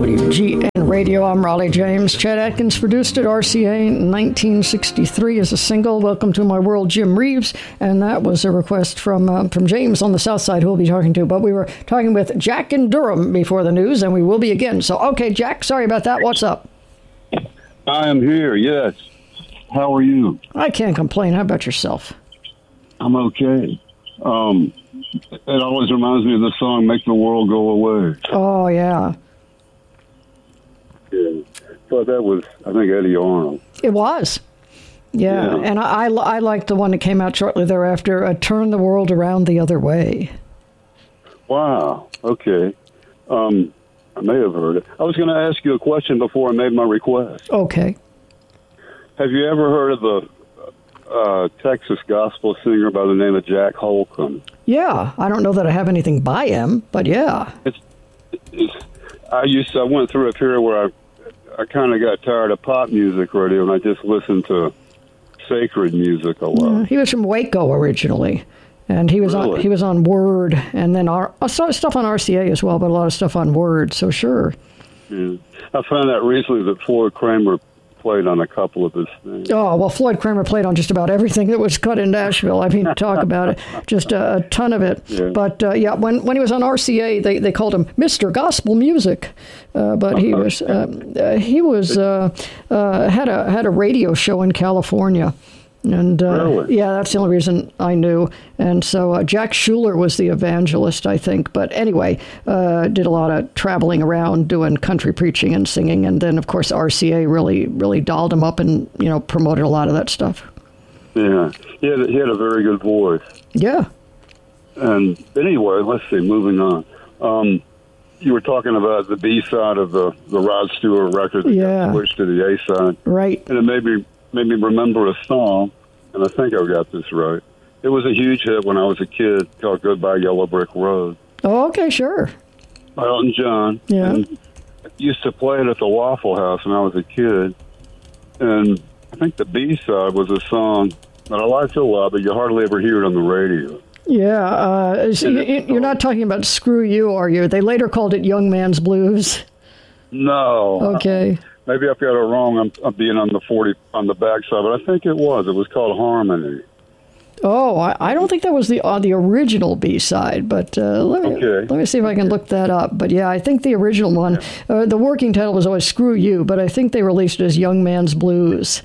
WGN Radio. I'm Raleigh James. Chet Atkins produced it. RCA in 1963 as a single. Welcome to my world, Jim Reeves. And that was a request from James on the South Side, who we'll be talking to. But we were talking with Jack in Durham before the news, and we will be again. So, okay, Jack, sorry about that. What's up? I am here, yes. How are you? I can't complain. How about yourself? I'm okay. It always reminds me of the song "Make the World Go Away." Oh, yeah. Yeah, but that was, I think, Eddie Arnold. It was. Yeah. And I liked the one that came out shortly thereafter, Turn the World Around the Other Way. Wow. Okay. I may have heard it. I was going to ask you a question before I made my request. Okay. Have you ever heard of the Texas gospel singer by the name of Jack Holcomb? Yeah. I don't know that I have anything by him, but yeah. I went through a period where I kind of got tired of pop music radio, and I just listened to sacred music a lot. Yeah, he was from Waco originally, and he was on Word, and then stuff on RCA as well, but a lot of stuff on Word. So sure. Yeah. I found out recently that Floyd Kramer played on a couple of his things. Oh, well, Floyd Kramer played on just about everything that was cut in Nashville. I mean, talk about it. Just a ton of it. Yeah. But, when he was on RCA, they called him Mr. Gospel Music. But he had a radio show in California. And really? Yeah, that's the only reason I knew. And so Jack Schuler was the evangelist, I think. But anyway, did a lot of traveling around doing country preaching and singing. And then, of course, RCA really dolled him up and, promoted a lot of that stuff. Yeah, he had a very good voice. Yeah. And anyway, let's see, moving on. You were talking about the B-side of the Rod Stewart record that got switched to the A-side. Right. And it made me remember a song, and I think I got this right. It was a huge hit when I was a kid called Goodbye Yellow Brick Road. Oh, okay, sure. By Elton John. Yeah. And I used to play it at the Waffle House when I was a kid. And I think the B-side was a song that I liked a lot, but you hardly ever hear it on the radio. Yeah. You're not talking about Screw You, are you? They later called it Young Man's Blues. No. Okay. Maybe I've got it wrong. I'm being on the backside, but I think it was. It was called Harmony. Oh, I don't think that was the original B-side, but let me see if I can look that up. But yeah, I think the original one, the working title was always "Screw You," but I think they released it as "Young Man's Blues."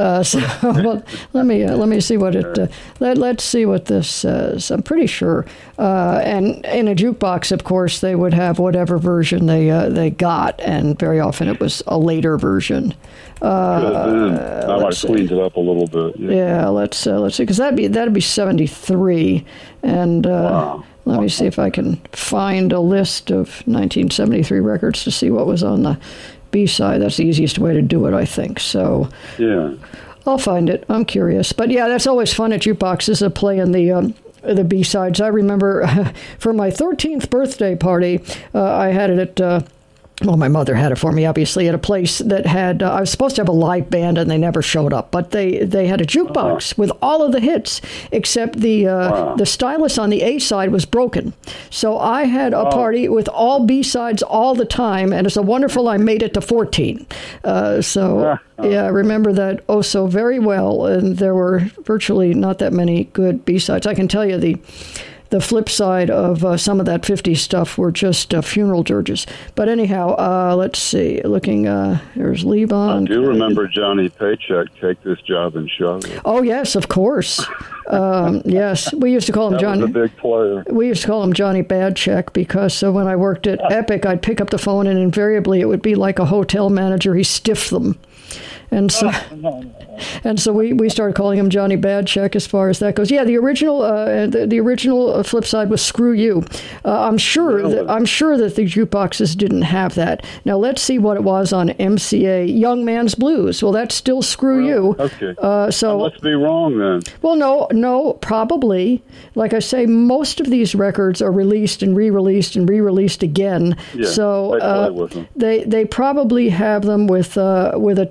Well, let me see what it. Let's see what this says. I'm pretty sure. And in a jukebox, of course, they would have whatever version they got, and very often it was a later version. Could have been. I might have cleaned it up a little bit. Yeah, let's see, because that'd be 73, and wow. Let me see if I can find a list of 1973 records to see what was on the B-side. That's the easiest way to do it, I think. So yeah, I'll find it. I'm curious, but yeah, that's always fun at jukeboxes to play in the B-sides. I remember for my 13th birthday party, I had it at. Well, my mother had it for me, obviously, at a place that had, I was supposed to have a live band and they never showed up, but they had a jukebox with all of the hits, except the stylus on the A side was broken. So I had a party with all B sides all the time, and it's a wonderful I made it to 14. Yeah, I remember that so very well, and there were virtually not that many good B sides. I can tell you the flip side of some of that 50s stuff were just funeral dirges. But anyhow, let's see. Looking, there's Levon. I do remember Johnny Paycheck, Take This Job and Shove It. Oh, yes, of course. Yes, we used to call him Johnny. That was a big player. We used to call him Johnny Bad Check because when I worked at Epic, I'd pick up the phone and invariably it would be like a hotel manager. He stiffed them. And so we started calling him Johnny Bad Check as far as that goes. Yeah, the original flip side was Screw You. I'm sure that the jukeboxes didn't have that. Now let's see what it was on MCA. Young Man's Blues. Well, that's still Screw You. Okay. So I must be wrong then. Well, no, probably. Like I say, most of these records are released and re-released and re-released again. Yeah, so they play with them. They probably have them with a ton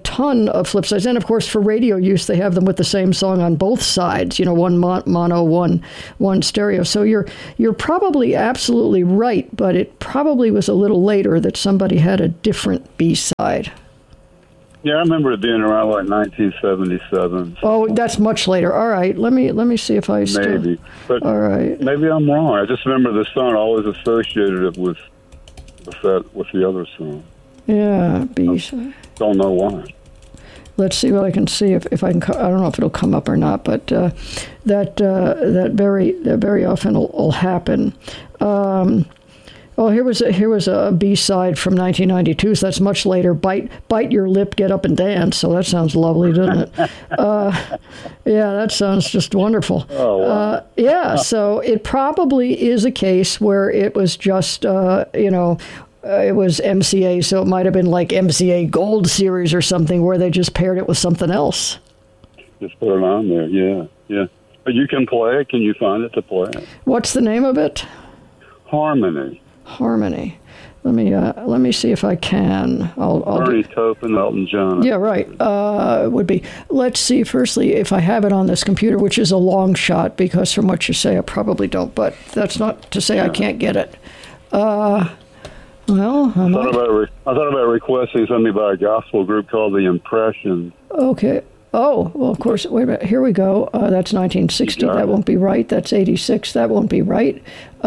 flip sides. And of course, for radio use, they have them with the same song on both sides. One mono, one stereo. So you're probably absolutely right, but it probably was a little later that somebody had a different B-side. Yeah, I remember it being around like 1977. Oh, that's much later. All right, let me see if I still... Maybe, but all right. Maybe I'm wrong. I just remember the song. I always associated it with the other song. Yeah, B-side. Don't know why. Let's see what I can see if I can. I don't know if it'll come up or not, but that very often will happen. Well, here was a B-side from 1992, so that's much later. Bite your lip, get up and dance. So that sounds lovely, doesn't it? Yeah, that sounds just wonderful. Oh, wow. Yeah, so it probably is a case where it was just, it was MCA, so it might have been like MCA Gold Series or something where they just paired it with something else. Just put it on there, yeah. But you can play it. Can you find it to play it? What's the name of it? Harmony. Let me see if I can. Bernie Taupin, Elton John. Yeah, right. Would be. Let's see. Firstly, if I have it on this computer, which is a long shot, because from what you say, I probably don't. But that's not to say I can't get it. Well, I thought about requesting something by a gospel group called The Impressions. Okay. Oh, well, of course. Wait a minute. Here we go. That's 1960. That won't be right. That's 86. That won't be right.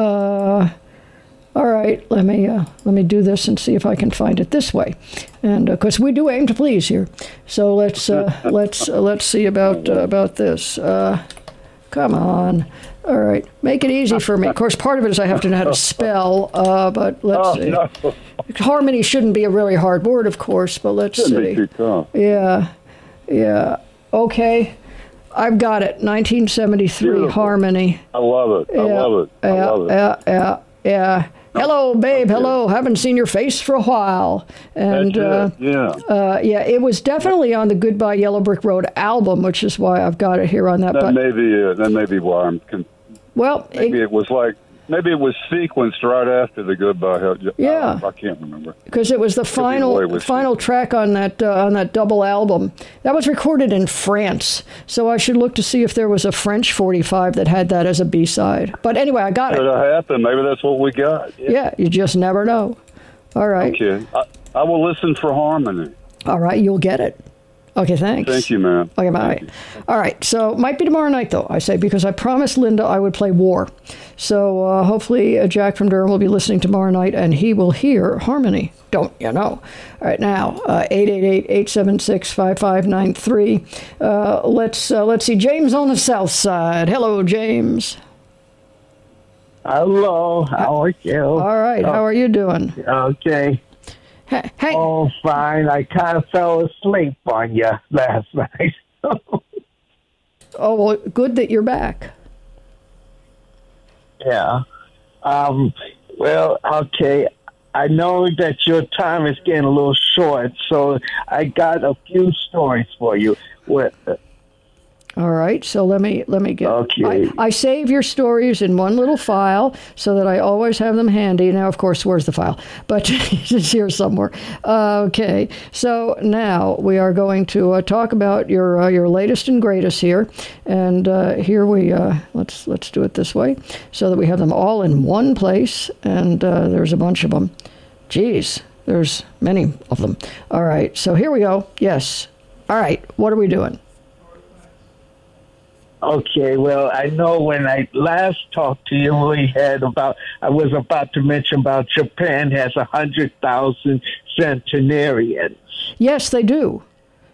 All right, let me do this and see if I can find it this way, and because we do aim to please here, so let's see about this. Come on, all right, make it easy for me. Of course, part of it is I have to know how to spell, but let's see. No. Harmony shouldn't be a really hard word, of course, but let's see. Shouldn't be too tough. Yeah. Okay, I've got it. 1973 Beautiful. Harmony. I love it. Yeah. Hello, babe. Hello. Haven't seen your face for a while. And it was definitely on the Goodbye Yellow Brick Road album, which is why I've got it here on that. That may be why I'm. Well, maybe it was sequenced right after the Goodbye. Yeah, I can't remember because it was the final track on that double album. That was recorded in France, so I should look to see if there was a French 45 that had that as a B-side. But anyway, I got it. Could have happened. Maybe that's what we got. Yeah, you just never know. All right. Okay, I will listen for Harmony. All right, you'll get it. Okay, thanks. Thank you, ma'am. Okay, bye. All right, so might be tomorrow night, though, I say, because I promised Linda I would play War. So hopefully Jack from Durham will be listening tomorrow night, and he will hear Harmony. Don't you know? All right, now, 888-876-5593. Let's see, James on the south side. Hello, James. Hello, how are you? All right, how are you doing? Okay. Hey. Oh, fine. I kind of fell asleep on you last night. Oh, well, good that you're back. Yeah. Well, okay. I know that your time is getting a little short, so I got a few stories for you. All right, so let me get. Okay. I save your stories in one little file so that I always have them handy. Now, of course, where's the file? But it's here somewhere. Okay, so now we are going to talk about your latest and greatest here, and here we let's do it this way so that we have them all in one place, and there's a bunch of them. Geez, there's many of them. All right, so here we go. Yes. All right, what are we doing? Okay, well, I know when I last talked to you, I was about to mention about Japan has 100,000 centenarians. Yes, they do.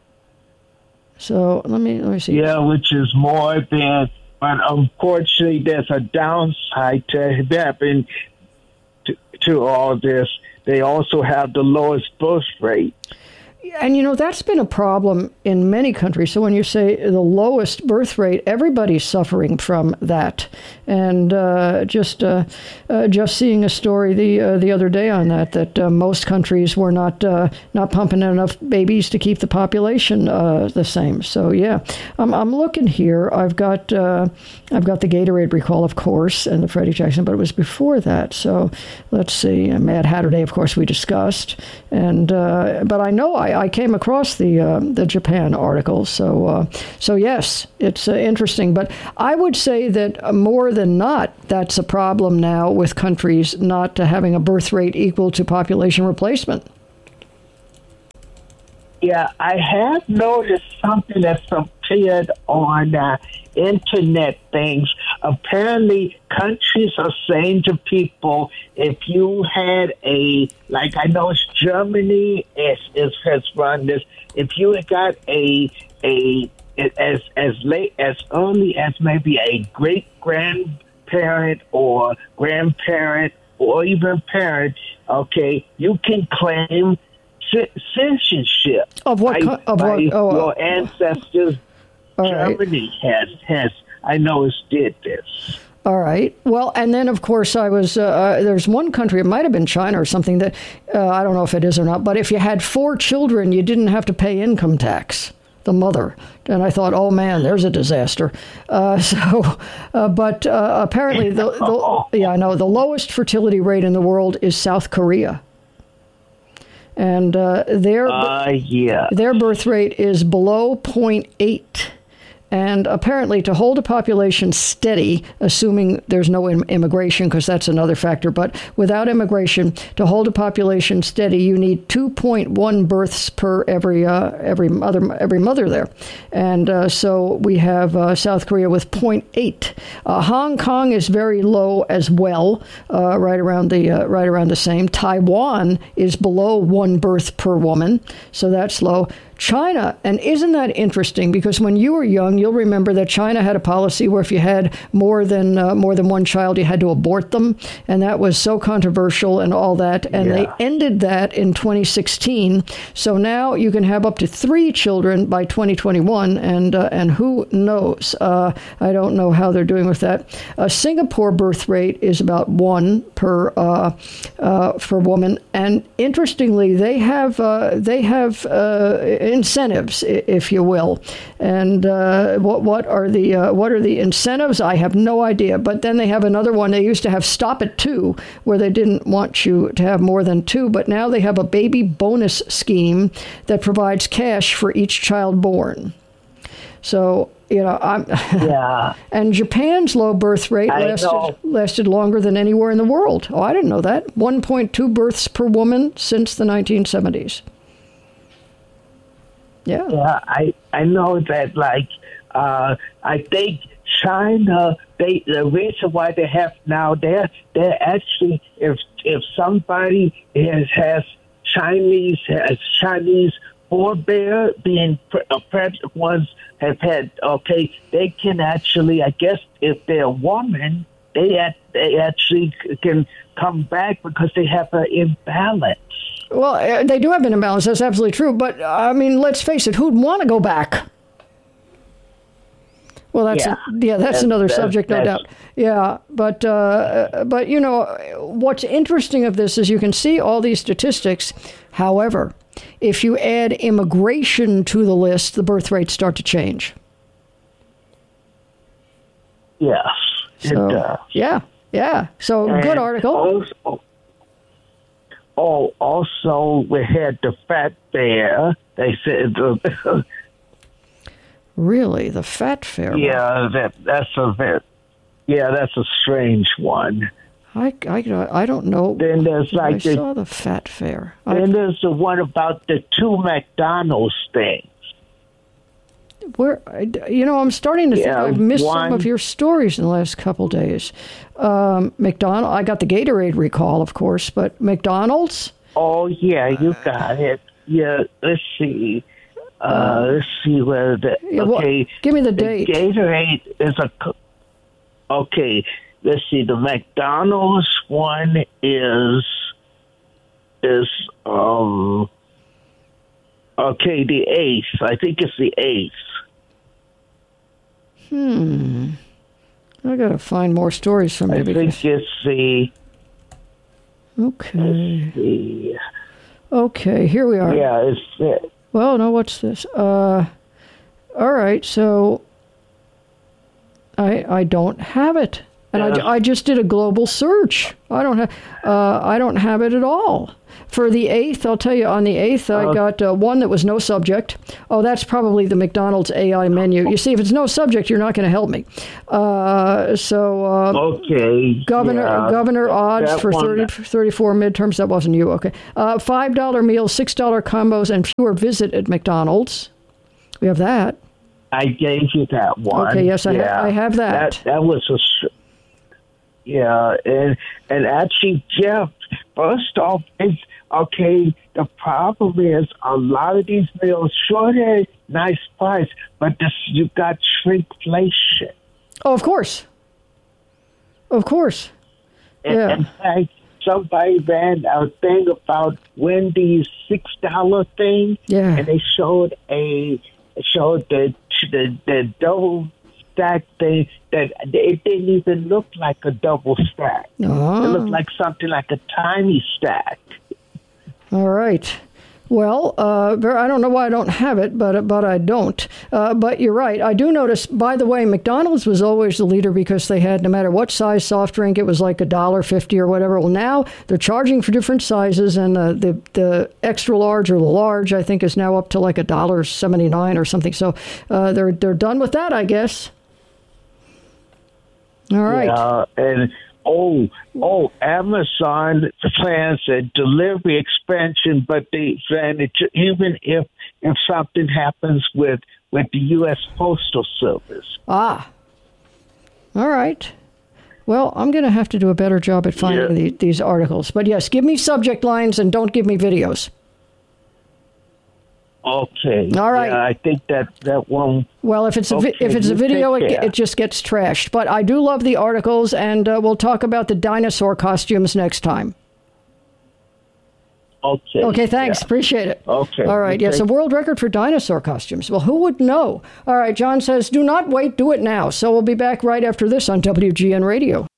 So let me see. Yeah, which is more than, but unfortunately, there's a downside to that. And to all this, they also have the lowest birth rate. And, that's been a problem in many countries. So when you say the lowest birth rate, everybody's suffering from that. And just seeing a story the other day on that most countries were not pumping enough babies to keep the population the same. So, yeah, I'm looking here. I've got the Gatorade recall, of course, and the Freddie Jackson, but it was before that. So let's see. Mad Hatter Day, of course, we discussed. And but I know I came across the Japan article. So yes, it's interesting. But I would say that more than not, that's a problem now with countries not having a birth rate equal to population replacement. Yeah, I have noticed something that's appeared on internet things. Apparently, countries are saying to people, if you had like I know it's Germany has run this, if you got as late as early as maybe a great grandparent or grandparent or even parent, okay, you can claim citizenship of what? Your ancestors. All Germany has I know it's did this. All right. Well, and then of course I was there's one country, it might have been China or something, that I don't know if it is or not, but if you had 4 children, you didn't have to pay income tax. The mother. And I thought, oh man, there's a disaster. But apparently the lowest fertility rate in the world is South Korea. And their birth rate is below 0.8. And apparently to hold a population steady, assuming there's no immigration, because that's another factor, but without immigration, to hold a population steady, you need 2.1 births per every mother there. And so we have South Korea with 0.8. Hong Kong is very low as well, right around the same. Taiwan is below 1 birth per woman, so that's low. China, and isn't that interesting? Because when you were young, you'll remember that China had a policy where if you had more than one child, you had to abort them, and that was so controversial and all that. And they ended that in 2016. So now you can have up to 3 children by 2021, and who knows? I don't know how they're doing with that. Singapore birth rate is about 1 per woman, and interestingly, they have incentives, if you will. And what are the incentives? I have no idea. But then they have another one. They used to have stop at 2, where they didn't want you to have more than 2. But now they have a baby bonus scheme that provides cash for each child born. So, and Japan's low birth rate lasted longer than anywhere in the world. Oh, I didn't know that. 1.2 births per woman since the 1970s. Yeah, I know that. Like, I think China. The reason why they have now they're actually if somebody has Chinese forebear being pregnant ones have had they can actually, I guess if they're a woman they actually can come back because they have an imbalance. Well, they do have an imbalance. That's absolutely true. But, I mean, let's face it, who'd want to go back? Well, that's another subject, no doubt. Yeah, but what's interesting of this is you can see all these statistics. However, if you add immigration to the list, the birth rates start to change. Yes, it does. Yeah. So, and good article. Also, we had the fat bear. They said really, the fat bear. Yeah, that's a strange one. I don't know. Then there's I saw the fat bear. Then there's the one about the 2 McDonald's things. Where I'm starting to think I've missed some of your stories in the last couple days. McDonald's. I got the Gatorade recall, of course, but McDonald's. Oh yeah, you got it. Yeah, let's see. Let's see where the give me the date. Gatorade is okay. Let's see. The McDonald's one is the 8th. I think it's the 8th. I gotta find more stories from you. I think it's the. Okay. Okay, here we are. Yeah, it's it. Well, no, what's this? All right, so I don't have it. And I just did a global search. I don't have it at all. For the 8th, I'll tell you, on the 8th, I got one that was no subject. Oh, that's probably the McDonald's AI menu. You see, if it's no subject, you're not going to help me. Okay. Governor odds for 34 midterms. That wasn't you. Okay. $5 meals, $6 combos, and fewer visit at McDonald's. We have that. I gave you that one. Okay, yes, I have that. That was and actually, Jeff, first off, the problem is a lot of these meals, sure, they're nice price, but you got shrinkflation. Oh, of course. Of course. Yeah. In fact, somebody ran a thing about Wendy's $6 thing, and they showed the double stack thing that it didn't even look like a double stack. Oh. It looked like something like a tiny stack. All right. Well, I don't know why I don't have it, but I don't. But you're right. I do notice, by the way, McDonald's was always the leader because they had, no matter what size soft drink, it was like $1.50 or whatever. Well, now they're charging for different sizes, and the extra large or the large, I think, is now up to like $1.79 or something. So they're done with that, I guess. All right. Yeah, and Amazon plans a delivery expansion, but they plan it even if something happens with the U.S. Postal Service. Ah. All right. Well, I'm going to have to do a better job at finding these articles. But yes, give me subject lines and don't give me videos. Okay. All right. Yeah, I think that one. Well, if it's a video, it just gets trashed. But I do love the articles, and we'll talk about the dinosaur costumes next time. Okay. Okay, thanks. Yeah. Appreciate it. Okay. All right. Yes, a world record for dinosaur costumes. Well, who would know? All right. John says, do not wait. Do it now. So we'll be back right after this on WGN Radio.